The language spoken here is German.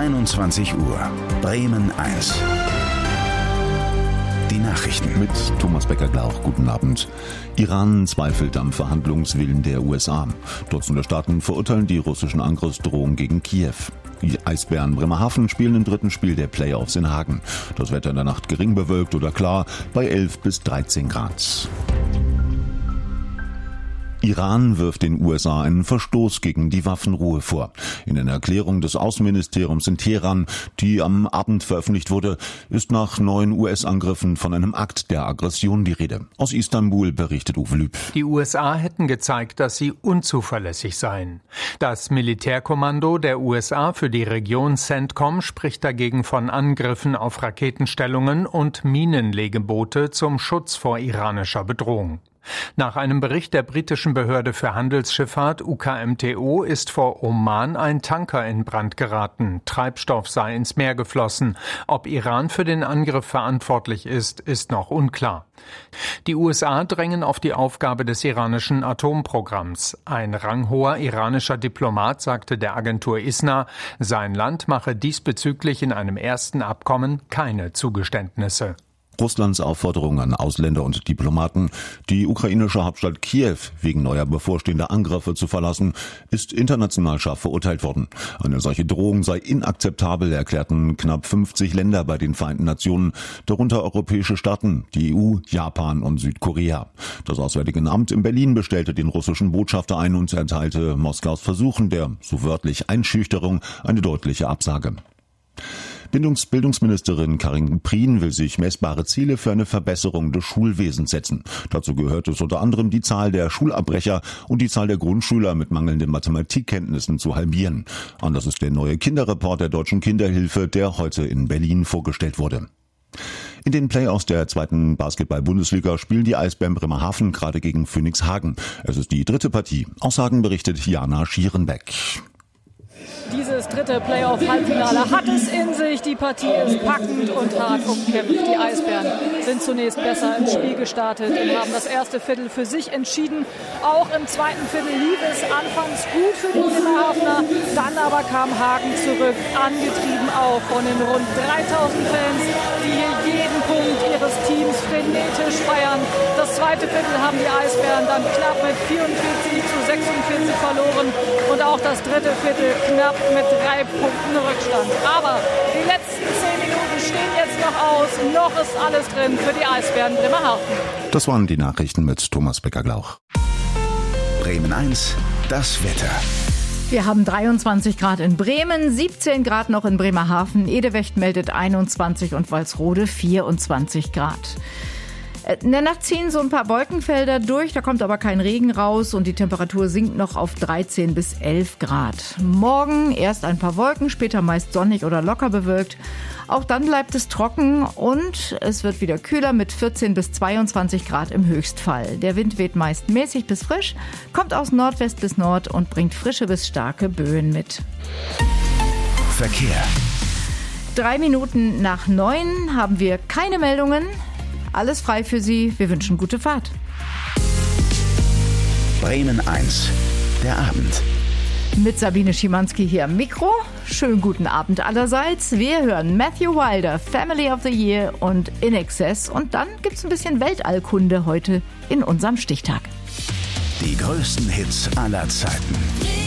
21 Uhr. Bremen 1. Die Nachrichten. Mit Thomas Becker-Glauch. Guten Abend. Iran zweifelt am Verhandlungswillen der USA. Dutzende Staaten verurteilen die russischen Angriffsdrohungen gegen Kiew. Die Eisbären Bremerhaven spielen im dritten Spiel der Playoffs in Hagen. Das Wetter in der Nacht gering bewölkt oder klar bei 11 bis 13 Grad. Iran wirft den USA einen Verstoß gegen die Waffenruhe vor. In einer Erklärung des Außenministeriums in Teheran, die am Abend veröffentlicht wurde, ist nach 9 US-Angriffen von einem Akt der Aggression die Rede. Aus Istanbul berichtet Uwe Lüb. Die USA hätten gezeigt, dass sie unzuverlässig seien. Das Militärkommando der USA für die Region CENTCOM spricht dagegen von Angriffen auf Raketenstellungen und Minenlegeboote zum Schutz vor iranischer Bedrohung. Nach einem Bericht der britischen Behörde für Handelsschifffahrt UKMTO ist vor Oman ein Tanker in Brand geraten. Treibstoff sei ins Meer geflossen. Ob Iran für den Angriff verantwortlich ist, ist noch unklar. Die USA drängen auf die Aufgabe des iranischen Atomprogramms. Ein ranghoher iranischer Diplomat sagte der Agentur ISNA, sein Land mache diesbezüglich in einem ersten Abkommen keine Zugeständnisse. Russlands Aufforderung an Ausländer und Diplomaten, die ukrainische Hauptstadt Kiew wegen neuer bevorstehender Angriffe zu verlassen, ist international scharf verurteilt worden. Eine solche Drohung sei inakzeptabel, erklärten knapp 50 Länder bei den Vereinten Nationen, darunter europäische Staaten, die EU, Japan und Südkorea. Das Auswärtige Amt in Berlin bestellte den russischen Botschafter ein und erteilte Moskaus Versuchen der, so wörtlich, Einschüchterung eine deutliche Absage. Bildungsministerin Karin Prien will sich messbare Ziele für eine Verbesserung des Schulwesens setzen. Dazu gehört es unter anderem, die Zahl der Schulabbrecher und die Zahl der Grundschüler mit mangelnden Mathematikkenntnissen zu halbieren. Anders ist der neue Kinderreport der Deutschen Kinderhilfe, der heute in Berlin vorgestellt wurde. In den Playoffs der zweiten Basketball-Bundesliga spielen die Eisbären Bremerhaven gerade gegen Phoenix Hagen. Es ist die dritte Partie. Aus Hagen berichtet Jana Schierenbeck. Dieses dritte Playoff-Halbfinale hat es in sich. Die Partie ist packend und hart umkämpft. Die Eisbären sind zunächst besser ins Spiel gestartet und haben das erste Viertel für sich entschieden. Auch im zweiten Viertel lief es anfangs gut für die Bremerhavener. Dann aber kam Hagen zurück, angetrieben auch von den rund 3000 Fans, die hier jeden Punkt ihres Teams frenetisch feiern. Das zweite Viertel haben die Eisbären dann knapp mit 44:46 verloren und auch das dritte Viertel knapp mit 3 Punkten Rückstand. Aber die letzten 10 Minuten stehen jetzt noch aus. Noch ist alles drin für die Eisbären Bremerhaven. Das waren die Nachrichten mit Thomas Becker-Glauch. Bremen 1, das Wetter. Wir haben 23 Grad in Bremen, 17 Grad noch in Bremerhaven. Edewecht meldet 21 und Walsrode 24 Grad. In der Nacht ziehen so ein paar Wolkenfelder durch, da kommt aber kein Regen raus und die Temperatur sinkt noch auf 13 bis 11 Grad. Morgen erst ein paar Wolken, später meist sonnig oder locker bewölkt. Auch dann bleibt es trocken und es wird wieder kühler mit 14 bis 22 Grad im Höchstfall. Der Wind weht meist mäßig bis frisch, kommt aus Nordwest bis Nord und bringt frische bis starke Böen mit. Verkehr. 3 Minuten nach 9 haben wir keine Meldungen. Alles frei für Sie. Wir wünschen gute Fahrt. Bremen 1, der Abend. Mit Sabine Schimanski hier am Mikro. Schönen guten Abend allerseits. Wir hören Matthew Wilder, Family of the Year und In Excess. Und dann gibt's ein bisschen Weltallkunde heute in unserem Stichtag. Die größten Hits aller Zeiten.